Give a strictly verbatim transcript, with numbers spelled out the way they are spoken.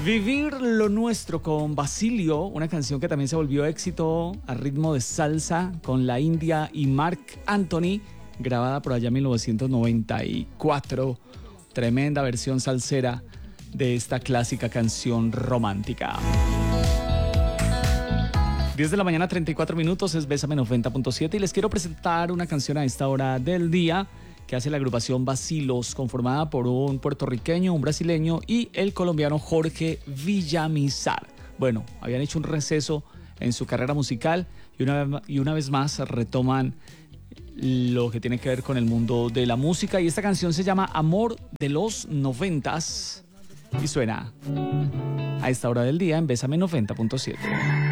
Vivir lo nuestro con Basilio, una canción que también se volvió éxito a ritmo de salsa con la India y Marc Anthony, grabada por allá en mil novecientos noventa y cuatro. Tremenda versión salsera de esta clásica canción romántica. diez de la mañana, treinta y cuatro minutos, es Bésame noventa punto siete y les quiero presentar una canción a esta hora del día que hace la agrupación Bacilos, conformada por un puertorriqueño, un brasileño y el colombiano Jorge Villamizar. Bueno, habían hecho un receso en su carrera musical y una, y una vez más retoman lo que tiene que ver con el mundo de la música, y esta canción se llama Amor de los Noventas y suena a esta hora del día en Bésame noventa punto siete.